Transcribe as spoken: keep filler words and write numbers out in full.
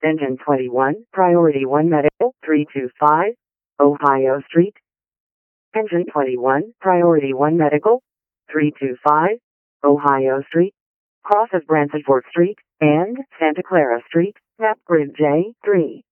Engine twenty-one, Priority one Medical, three two five, Ohio Street. Engine twenty-one, Priority one Medical, three two five, Ohio Street. Crosses Bransford Street and Santa Clara Street, map grid J three.